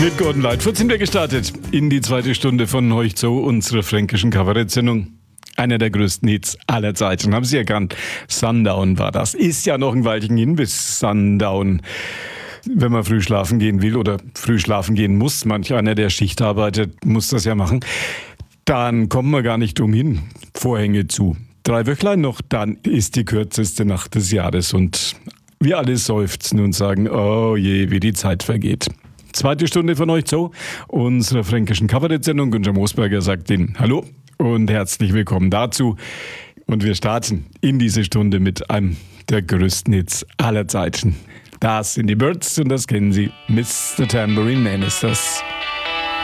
Mit Gordon Lightfoot sind wir gestartet in die zweite Stunde von Heuch Zo, unserer fränkischen Kabarettsendung. Einer der größten Hits aller Zeiten, haben Sie erkannt. Sundown war das. Ist ja noch ein Weilchen hin bis Sundown. Wenn man früh schlafen gehen will oder früh schlafen gehen muss, manch einer, der Schicht arbeitet, muss das ja machen, dann kommen wir gar nicht drum hin. Vorhänge zu. 3 Wöchlein noch, dann ist die kürzeste Nacht des Jahres und wir alle seufzen und sagen, oh je, wie die Zeit vergeht. Zweite Stunde von Heuch Zo, unserer fränkischen Kabarettsendung. Günther Moosberger sagt Ihnen Hallo und herzlich willkommen dazu. Und wir starten in diese Stunde mit einem der größten Hits aller Zeiten. Das sind die Birds und das kennen Sie. Mr. Tambourine Man ist das.